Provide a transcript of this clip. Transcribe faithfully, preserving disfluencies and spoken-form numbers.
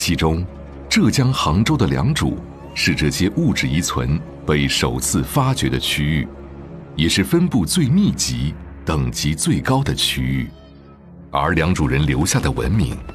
其中，浙江杭州的良渚是这些物质遗存被首次发掘的区域，也是分布最密集、等级最高的区域。而良渚人留下的文明